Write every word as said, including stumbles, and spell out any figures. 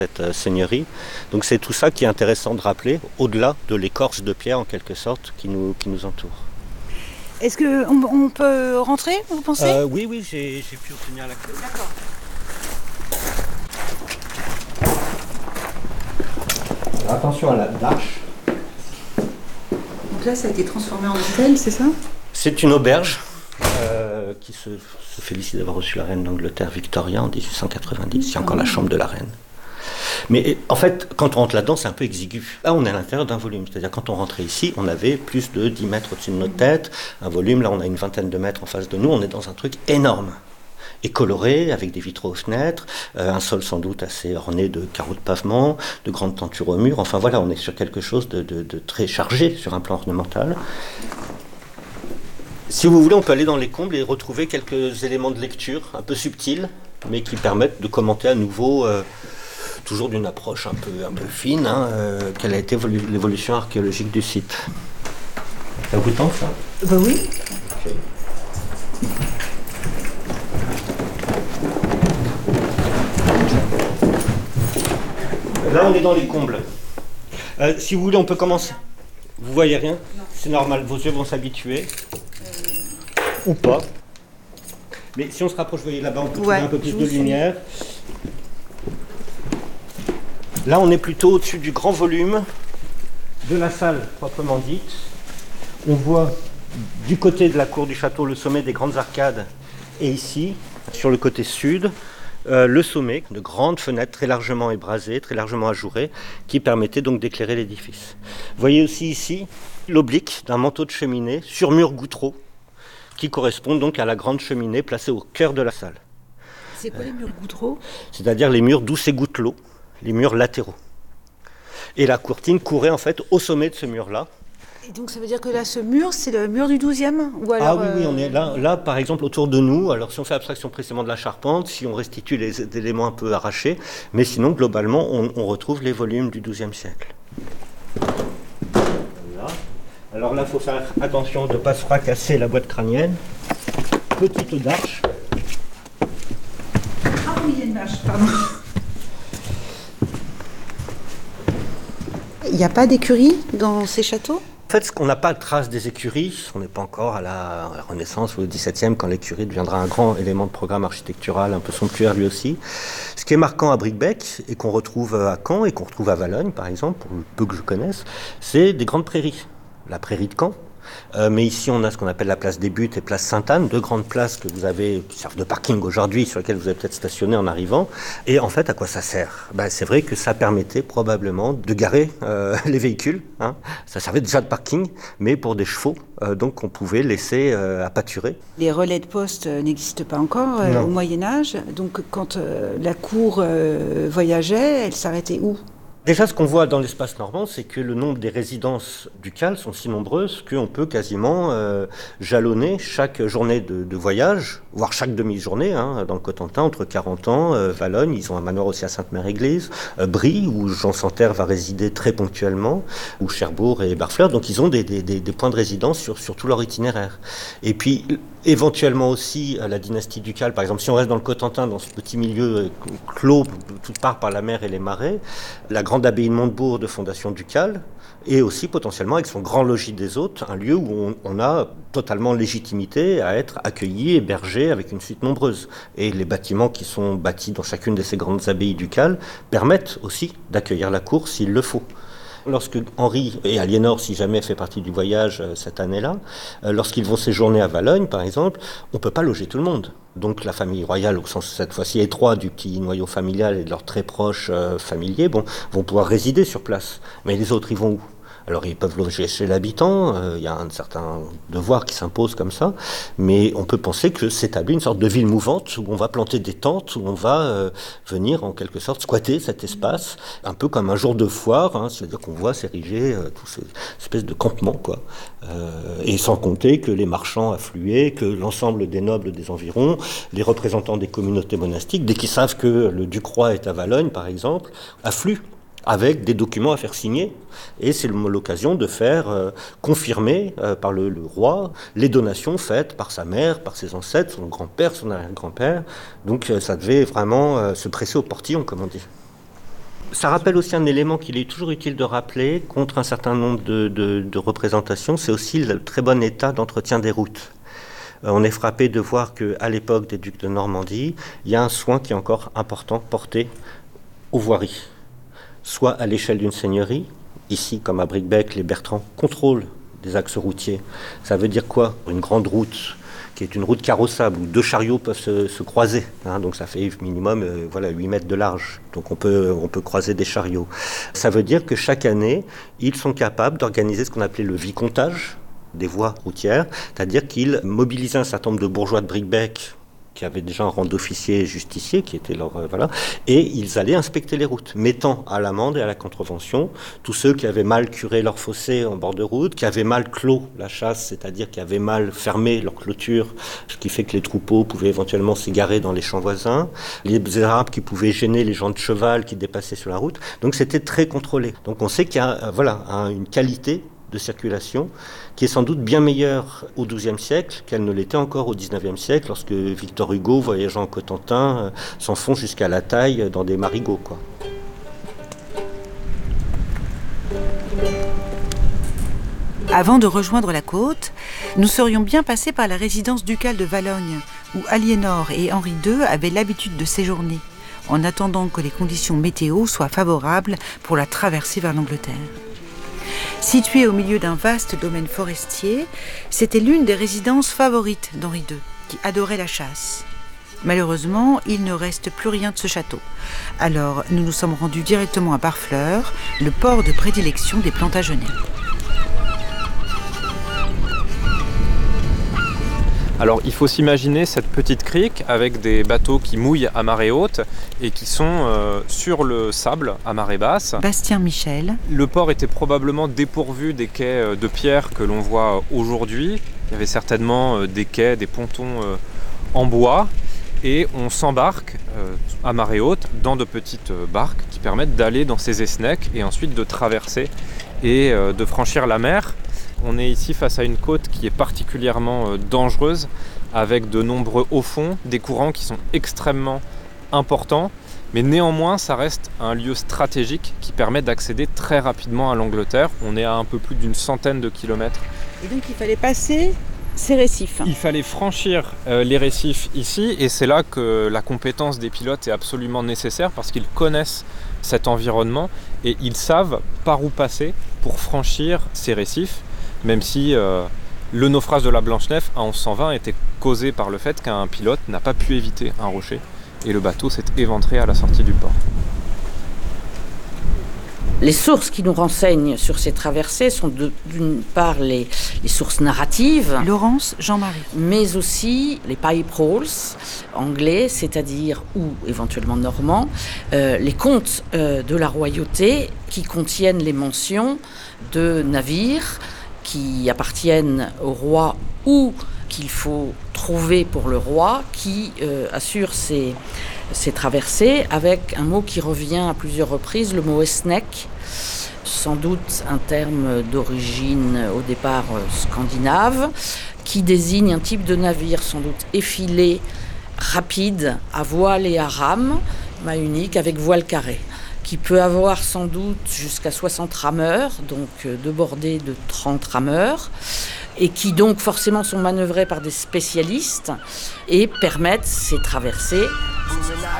cette seigneurie. Donc c'est tout ça qui est intéressant de rappeler, au-delà de l'écorce de pierre en quelque sorte qui nous, qui nous entoure. Est-ce qu'on on peut rentrer, vous pensez? euh, Oui, oui, j'ai, j'ai pu obtenir la clé. D'accord. Attention à la marche. Donc là, ça a été transformé en hôtel, c'est ça? C'est une auberge euh, qui se, se félicite d'avoir reçu la reine d'Angleterre Victoria en dix-huit cent quatre-vingt-dix. Il y a encore la chambre de la reine. Mais en fait, quand on rentre là-dedans, c'est un peu exigu. Là, on est à l'intérieur d'un volume. C'est-à-dire, quand on rentrait ici, on avait plus de dix mètres au-dessus de notre tête. Un volume, là, on a une vingtaine de mètres en face de nous. On est dans un truc énorme. Et coloré, avec des vitraux aux fenêtres, euh, un sol sans doute assez orné de carreaux de pavement, de grandes tentures au mur. Enfin voilà, on est sur quelque chose de, de, de très chargé sur un plan ornemental. Si vous voulez, on peut aller dans les combles et retrouver quelques éléments de lecture un peu subtils, mais qui permettent de commenter à nouveau, euh, toujours d'une approche un peu, un peu fine, hein, euh, quelle a été l'évolution archéologique du site. Ça vous tente, ça? Bah oui. Okay. Là, on est dans les combles. Euh, si vous voulez, on peut commencer. Vous voyez rien? C'est normal, vos yeux vont s'habituer. Euh... Ou pas. Mais si on se rapproche, vous voyez là-bas, on peut ouais, trouver un peu plus de lumière. Là, on est plutôt au-dessus du grand volume de la salle proprement dite. On voit du côté de la cour du château le sommet des grandes arcades. Et ici, sur le côté sud, Euh, le sommet, de grandes fenêtres très largement ébrasées, très largement ajourées, qui permettaient donc d'éclairer l'édifice. Vous voyez aussi ici l'oblique d'un manteau de cheminée sur mur goutreau, qui correspond donc à la grande cheminée placée au cœur de la salle. C'est quoi les murs goutreaux? C'est-à-dire les murs d'où s'égoutte l'eau, les murs latéraux. Et la courtine courait en fait au sommet de ce mur-là. Et donc ça veut dire que là, ce mur, c'est le mur du douzième? Ou alors, Ah oui, oui, on est là, là, par exemple, autour de nous. Alors, si on fait abstraction précisément de la charpente, si on restitue les éléments un peu arrachés, mais sinon, globalement, on, on retrouve les volumes du douzième siècle. Voilà. Alors là, il faut faire attention de ne pas se fracasser la boîte crânienne. Petite arche. Ah oui, il y a une arche, pardon. Il n'y a pas d'écurie dans ces châteaux? En fait, on n'a pas de trace des écuries. On n'est pas encore à la, à la Renaissance ou au dix-septième, quand l'écurie deviendra un grand élément de programme architectural, un peu somptuaire lui aussi. Ce qui est marquant à Bricbec, et qu'on retrouve à Caen, et qu'on retrouve à Valognes, par exemple, pour le peu que je connaisse, c'est des grandes prairies. La prairie de Caen. Euh, mais ici, on a ce qu'on appelle la place des Buttes et place Sainte-Anne, deux grandes places que vous avez, qui servent de parking aujourd'hui, sur lesquelles vous avez peut-être stationné en arrivant. Et en fait, à quoi ça sert? Ben, c'est vrai que ça permettait probablement de garer euh, les véhicules. Hein. Ça servait déjà de parking, mais pour des chevaux, euh, donc qu'on pouvait laisser euh, à pâturer. Les relais de poste n'existent pas encore euh, au Moyen-Âge. Donc, quand euh, la cour euh, voyageait, elle s'arrêtait où? Déjà, ce qu'on voit dans l'espace normand, c'est que le nombre des résidences ducales sont si nombreuses qu'on peut quasiment euh, jalonner chaque journée de, de voyage, voire chaque demi-journée, hein, dans le Cotentin, entre quarante ans, euh, Valognes, ils ont un manoir aussi à Sainte-Mère-Église, euh, Brie, où Jean Santerre va résider très ponctuellement, ou Cherbourg et Barfleur, donc ils ont des, des, des, des points de résidence sur, sur tout leur itinéraire. Et puis, éventuellement aussi, la dynastie ducale, par exemple, si on reste dans le Cotentin, dans ce petit milieu clos, toute part par la mer et les marais, la grande abbaye de Montebourg de fondation ducale, et aussi potentiellement avec son grand logis des hôtes, un lieu où on, on a totalement légitimité à être accueilli, hébergé avec une suite nombreuse. Et les bâtiments qui sont bâtis dans chacune de ces grandes abbayes ducales permettent aussi d'accueillir la cour s'il le faut. Lorsque Henri et Aliénor, si jamais fait partie du voyage euh, cette année-là, euh, lorsqu'ils vont séjourner à Valognes, par exemple, on ne peut pas loger tout le monde. Donc la famille royale, au sens cette fois-ci étroit du petit noyau familial et de leurs très proches euh, familiers, bon, vont pouvoir résider sur place. Mais les autres, ils vont où ? Alors ils peuvent loger chez l'habitant, il euh, y a un certain devoir qui s'impose comme ça, mais on peut penser que s'établit une sorte de ville mouvante où on va planter des tentes, où on va euh, venir en quelque sorte squatter cet espace, un peu comme un jour de foire, hein, c'est-à-dire qu'on voit s'ériger euh, tous ces espèces de campements, quoi. Euh, et sans compter que les marchands affluaient, que l'ensemble des nobles des environs, les représentants des communautés monastiques, dès qu'ils savent que le Ducroi est à Valognes, par exemple, affluent avec des documents à faire signer. Et c'est l'occasion de faire euh, confirmer euh, par le, le roi les donations faites par sa mère, par ses ancêtres, son grand-père, son arrière-grand-père. Donc euh, ça devait vraiment euh, se presser au portillon, comme on dit. Ça rappelle aussi un élément qu'il est toujours utile de rappeler contre un certain nombre de, de, de représentations, c'est aussi le très bon état d'entretien des routes. On est frappé de voir qu'à l'époque des ducs de Normandie, il y a un soin qui est encore important porté aux voiries, soit à l'échelle d'une seigneurie. Ici, comme à Bricbec, les Bertrands contrôlent des axes routiers. Ça veut dire quoi? Une grande route, qui est une route carrossable, où deux chariots peuvent se, se croiser. Hein, donc ça fait minimum euh, voilà, huit mètres de large. Donc on peut, on peut croiser des chariots. Ça veut dire que chaque année, ils sont capables d'organiser ce qu'on appelait le vicomtage des voies routières, c'est-à-dire qu'ils mobilisaient un certain nombre de bourgeois de Bricbec qui avaient déjà un rang d'officier et justicier, qui était leur... Euh, voilà, et ils allaient inspecter les routes, mettant à l'amende et à la contrevention tous ceux qui avaient mal curé leur fossé en bord de route, qui avaient mal clos la chasse, c'est-à-dire qui avaient mal fermé leur clôture, ce qui fait que les troupeaux pouvaient éventuellement s'égarer dans les champs voisins, les arbres qui pouvaient gêner les gens de cheval qui dépassaient sur la route. Donc c'était très contrôlé. Donc on sait qu'il y a euh, voilà, un, une qualité de circulation qui est sans doute bien meilleure au douzième siècle qu'elle ne l'était encore au dix-neuvième siècle, lorsque Victor Hugo, voyageant en Cotentin, euh, s'enfonce jusqu'à la taille dans des marigots, quoi. Avant de rejoindre la côte, nous serions bien passés par la résidence ducale de Valognes, où Aliénor et Henri deux avaient l'habitude de séjourner, en attendant que les conditions météo soient favorables pour la traversée vers l'Angleterre. Située au milieu d'un vaste domaine forestier, c'était l'une des résidences favorites d'Henri deux, qui adorait la chasse. Malheureusement, il ne reste plus rien de ce château. Alors, nous nous sommes rendus directement à Barfleur, le port de prédilection des Plantagenets. Alors il faut s'imaginer cette petite crique avec des bateaux qui mouillent à marée haute et qui sont euh, sur le sable à marée basse. Bastien Michel. Le port était probablement dépourvu des quais de pierre que l'on voit aujourd'hui. Il y avait certainement euh, des quais, des pontons euh, en bois et on s'embarque euh, à marée haute dans de petites barques qui permettent d'aller dans ces esnecks et ensuite de traverser et euh, de franchir la mer. On est ici face à une côte qui est particulièrement dangereuse, avec de nombreux hauts fonds, des courants qui sont extrêmement importants, mais néanmoins ça reste un lieu stratégique qui permet d'accéder très rapidement à l'Angleterre. On est à un peu plus d'une centaine de kilomètres. Et donc il fallait passer ces récifs. Il fallait franchir euh, les récifs ici, et c'est là que la compétence des pilotes est absolument nécessaire, parce qu'ils connaissent cet environnement et ils savent par où passer pour franchir ces récifs. Même si euh, le naufrage de la Blanche-Nef en onze cent vingt était causé par le fait qu'un pilote n'a pas pu éviter un rocher et le bateau s'est éventré à la sortie du port. Les sources qui nous renseignent sur ces traversées sont de, d'une part les, les sources narratives, Laurence Jean-Marie, mais aussi les pipe rolls anglais, c'est-à-dire ou éventuellement normands, euh, les contes euh, de la royauté qui contiennent les mentions de navires qui appartiennent au roi ou qu'il faut trouver pour le roi, qui euh, assure ces, ces traversées avec un mot qui revient à plusieurs reprises, le mot esnek, sans doute un terme d'origine au départ euh, scandinave, qui désigne un type de navire sans doute effilé, rapide, à voile et à rame, mât unique avec voile carré, qui peut avoir sans doute jusqu'à soixante rameurs, donc deux bordées de trente rameurs, et qui donc forcément sont manœuvrés par des spécialistes et permettent ces traversées.